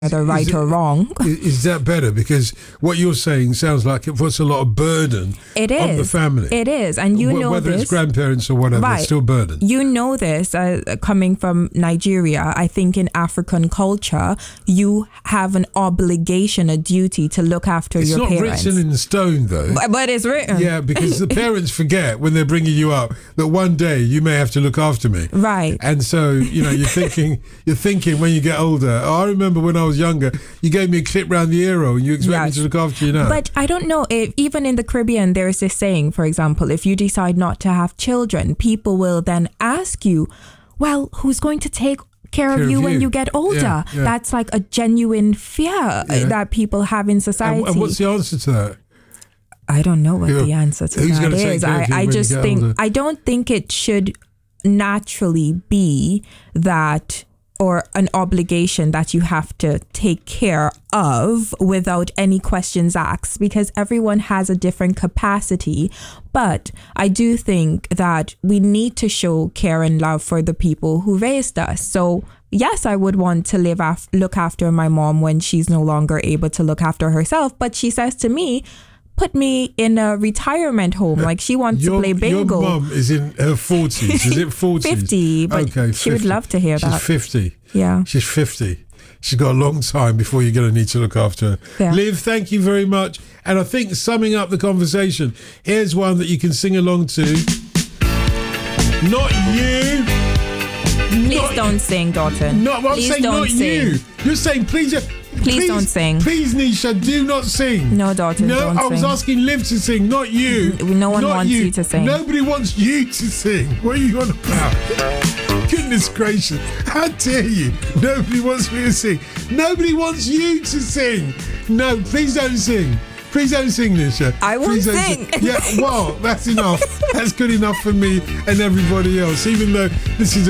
whether right or wrong. Is that better? Because what you're saying sounds like it puts a lot of burden on the family. It is. And you know whether this. It's grandparents or whatever, right. It's still burden. You know this, coming from Nigeria. I think in African culture, you have an obligation, a duty to look after your parents. It's not written in stone, though. But it's written. Yeah, because the parents forget when they're bringing you up that one day you may have to look after me. Right. And so, you're thinking when you get older, I remember when I was younger, you gave me a clip round the ear and you expect me to look after you now. But I don't know, if even in the Caribbean, there's this saying, for example, if you decide not to have children, people will then ask you, well, who's going to take care of you when you get older? Yeah. That's like a genuine fear that people have in society. And what's the answer to that? I don't know what the answer to that is. I just think, older? I don't think it should naturally be that, or an obligation that you have to take care of without any questions asked, because everyone has a different capacity. But I do think that we need to show care and love for the people who raised us. So yes, I would want to look after my mom when she's no longer able to look after herself. But she says to me, put me in a retirement home. Like she wants to play bingo. Your mum is in her 40s. Is it 40s? 50, but okay, 50. She would love to hear that. She's 50. Yeah. She's 50. She's got a long time before you're going to need to look after her. Yeah. Liv, thank you very much. And I think summing up the conversation, here's one that you can sing along to. Not you. Please don't sing, Dalton. No, I'm saying not you. You're saying please don't sing. Please, Nisha, do not sing. No, Dalton, don't I was sing. asking Liv to sing, not you. No one wants you to sing. Nobody wants you to sing. What are you on about? Goodness gracious. How dare you? Nobody wants me to sing. Nobody wants you to sing. No, please don't sing. Please don't sing, Nisha. I won't sing. Yeah, well, that's enough. That's good enough for me and everybody else, even though this is